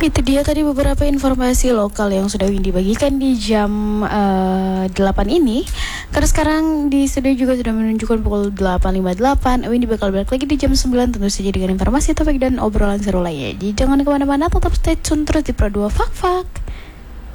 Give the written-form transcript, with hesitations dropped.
Itu dia tadi beberapa informasi lokal yang sudah Windy bagikan di jam 8 ini. Karena sekarang di studio juga sudah menunjukkan pukul 8.58. Windy bakal balik lagi di jam 9 tentu saja dengan informasi, topik dan obrolan seru lainnya. Jadi jangan kemana-mana, tetap stay tune terus di Pro 2 Fak Fak.